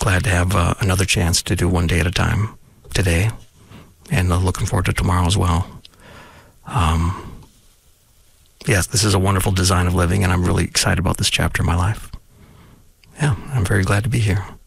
glad to have another chance to do one day at a time today, and looking forward to tomorrow as well. Yes, this is a wonderful design of living, and I'm really excited about this chapter in my life. Yeah, I'm very glad to be here.